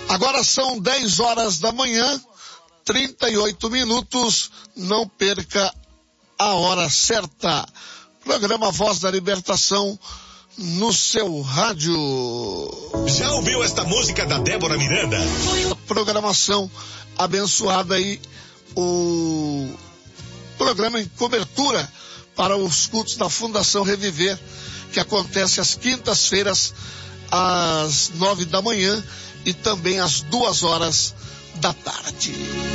Agora são 10 horas da manhã, 38 minutos, não perca a hora certa. Programa Voz da Libertação no seu rádio. Já ouviu esta música da Débora Miranda? Programação abençoada aí, o programa em cobertura para os cultos da Fundação Reviver, que acontece às quintas-feiras, às 9 da manhã e também às 2 horas da tarde.